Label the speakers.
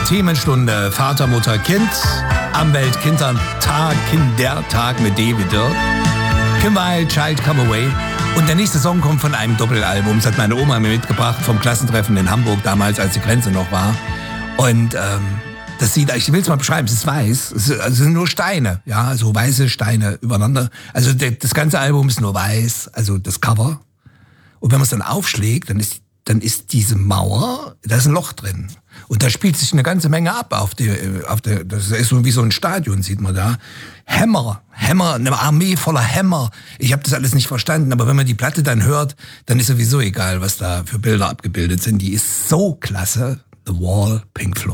Speaker 1: Themenstunde Vater, Mutter, Kind am Kindertag mit David Dirk. Kim Wilde, Child Come Away. Und der nächste Song kommt von einem Doppelalbum. Das hat meine Oma mir mitgebracht vom Klassentreffen in Hamburg damals, als die Grenze noch war. Und das sieht, ich will es mal beschreiben, es ist weiß, es sind nur Steine, ja, so weiße Steine übereinander. Also das ganze Album ist nur weiß, also das Cover. Und wenn man es dann aufschlägt, dann ist diese Mauer, da ist ein Loch drin. Und da spielt sich eine ganze Menge ab das ist so wie so ein Stadion, sieht man da. Hämmer, eine Armee voller Hämmer. Ich habe das alles nicht verstanden, aber wenn man die Platte dann hört, dann ist sowieso egal, was da für Bilder abgebildet sind. Die ist so klasse. The Wall, Pink Floyd.